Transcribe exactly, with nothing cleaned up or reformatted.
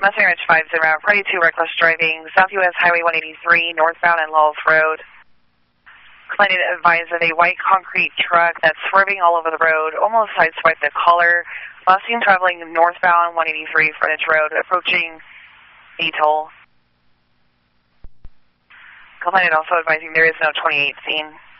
Mustang Ridge five zero, ready to reckless driving, Southwest Highway one eighty-three, northbound in Lulls Road. Client advised of a white concrete truck that's swerving all over the road, almost sideswiped the caller. Mustang traveling northbound one eighty-three Frontage Road, approaching the toll. Complainant also advising there is no twenty-eight scene.